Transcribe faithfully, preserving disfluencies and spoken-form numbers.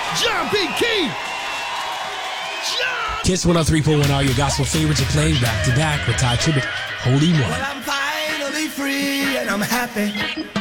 John P. Key. John. Kiss one oh three point one, all your gospel favorites are playing back to back with Ty Tribbett. Holy One. Well, I'm finally free and I'm happy.